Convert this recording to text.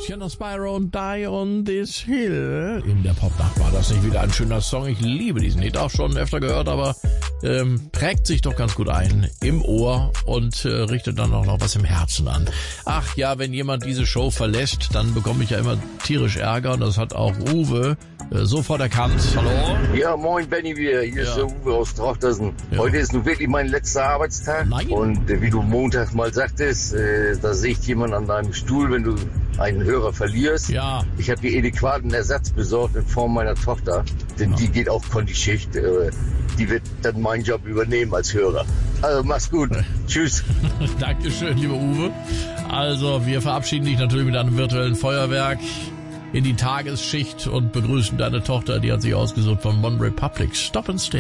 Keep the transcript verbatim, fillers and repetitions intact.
Fiona Spyro und Die on This Hill. In der Popnacht war das nicht wieder ein schöner Song. Ich liebe diesen Lied, auch schon öfter gehört, aber ähm, prägt sich doch ganz gut ein im Ohr und äh, richtet dann auch noch was im Herzen an. Ach ja, wenn jemand diese Show verlässt, dann bekomme ich ja immer tierisch Ärger und das hat auch Uwe äh, sofort erkannt. Hallo? Ja, moin Benny wieder. Hier Ja. ist der Uwe aus Trochtersen. Ja. Heute ist nun wirklich mein letzter Arbeitstag. Nein. Und äh, wie du Montag mal sagtest, äh, da sägt jemand an deinem Stuhl, wenn du einen Hörer verlierst. Ja. Ich habe dir adäquaten Ersatz besorgt in Form meiner Tochter. Denn Ja. die geht auf Kontischicht. Äh, die wird dann meinen Job übernehmen als Hörer. Also mach's gut. Tschüss. Dankeschön, lieber Uwe. Also, wir verabschieden dich natürlich mit einem virtuellen Feuerwerk in die Tagesschicht und begrüßen deine Tochter, die hat sich ausgesucht von One Republic. Stop and Stay.